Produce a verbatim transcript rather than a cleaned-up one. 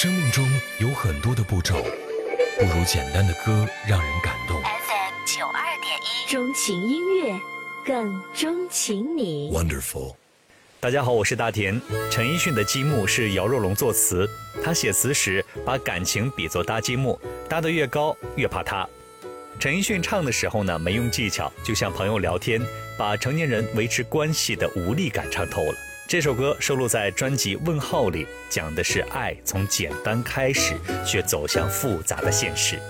生命中有很多的步骤，不如简单的歌让人感动。 F M 九二点一，钟情音乐，更钟情你。 Wonderful。 大家好，我是大田。陈奕迅的《积木》是姚若龙作词，他写词时把感情比作搭积木，搭得越高越怕塌。陈奕迅唱的时候呢，没用技巧，就像朋友聊天，把成年人维持关系的无力感唱透了。这首歌收录在专辑《问号》里，讲的是爱从简单开始，却走向复杂的现实。